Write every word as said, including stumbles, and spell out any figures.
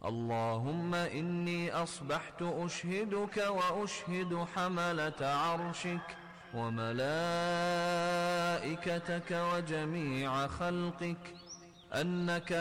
اللهم إني أصبحت أشهدك وأشهد حملة عرشك وملائكتك وجميع خلقك أنك